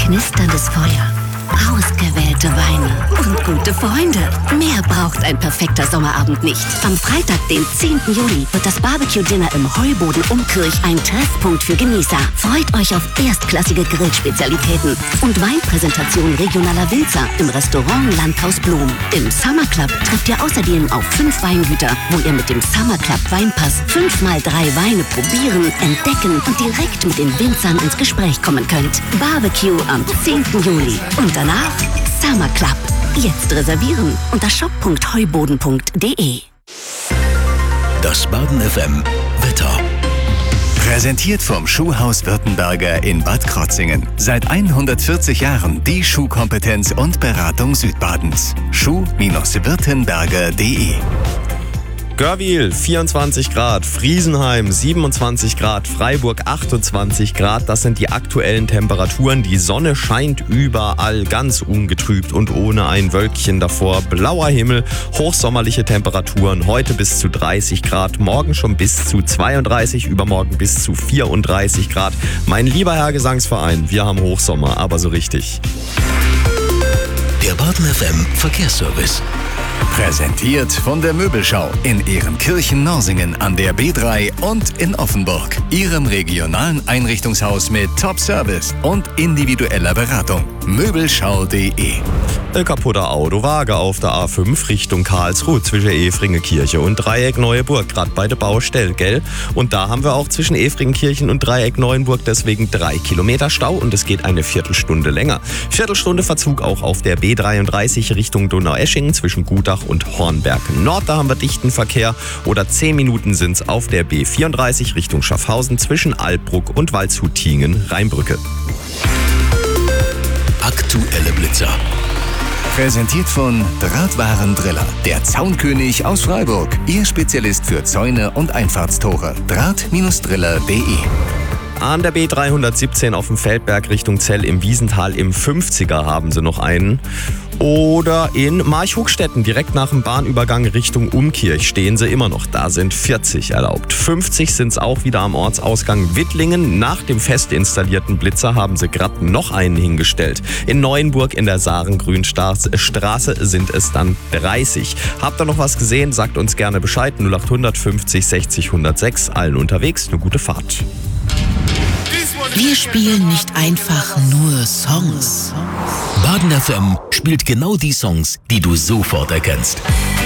knisterndes Feuer, ausgewählte Weine und gute Freunde. Mehr braucht ein perfekter Sommerabend nicht. Am Freitag, den 10. Juli, wird das Barbecue-Dinner im Heuboden Umkirch ein Treffpunkt für Genießer. Freut euch auf erstklassige Grillspezialitäten und Weinpräsentation regionaler Winzer im Restaurant Landhaus Blum. Im Summer Club trifft ihr außerdem auf 5 Weingüter, wo ihr mit dem Summer Club Weinpass 5x3 Weine probieren, entdecken und direkt mit den Winzern ins Gespräch kommen könnt. Barbecue am 10. Juli. Und danach Summer Club. Jetzt reservieren unter shop.heuboden.de. Das Baden FM Wetter. Präsentiert vom Schuhhaus Württemberger in Bad Krotzingen. Seit 140 Jahren die Schuhkompetenz und Beratung Südbadens. Schuh-württemberger.de. Görwil 24 Grad, Friesenheim 27 Grad, Freiburg 28 Grad. Das sind die aktuellen Temperaturen. Die Sonne scheint überall ganz ungetrübt und ohne ein Wölkchen davor. Blauer Himmel, hochsommerliche Temperaturen. Heute bis zu 30 Grad, morgen schon bis zu 32, übermorgen bis zu 34 Grad. Mein lieber Herr Gesangsverein, wir haben Hochsommer, aber so richtig. Der Baden FM Verkehrsservice. Präsentiert von der Möbelschau in Ehrenkirchen-Norsingen an der B3 und in Offenburg. Ihrem regionalen Einrichtungshaus mit Top-Service und individueller Beratung. Möbelschau.de. Kaputter Autowaage auf der A5 Richtung Karlsruhe zwischen Efringekirche und Dreieck Neuenburg, gerade bei der Baustelle, gell? Und da haben wir auch zwischen Efringekirchen und Dreieck Neuenburg deswegen 3 Kilometer Stau und es geht eine Viertelstunde länger. Viertelstunde Verzug auch auf der B33 Richtung Donaueschingen zwischen Gutach und Hornberg Nord. Da haben wir dichten Verkehr oder 10 Minuten sind's auf der B34 Richtung Schaffhausen zwischen Albruck und Waldshut-Tiengen-Rheinbrücke. Aktuelle Blitzer. Präsentiert von Drahtwarendriller, der Zaunkönig aus Freiburg. Ihr Spezialist für Zäune und Einfahrtstore. Draht-driller.de. An der B317 auf dem Feldberg Richtung Zell im Wiesental im 50er haben sie noch einen. Oder in Marchhochstetten direkt nach dem Bahnübergang Richtung Umkirch stehen sie immer noch. Da sind 40 erlaubt. 50 sind es auch wieder am Ortsausgang Wittlingen. Nach dem fest installierten Blitzer haben sie gerade noch einen hingestellt. In Neuenburg in der Sarengrünstraße sind es dann 30. Habt ihr noch was gesehen? Sagt uns gerne Bescheid. 0800 50 60 106. Allen unterwegs eine gute Fahrt. Wir spielen nicht einfach nur Songs. Baden FM spielt genau die Songs, die du sofort erkennst.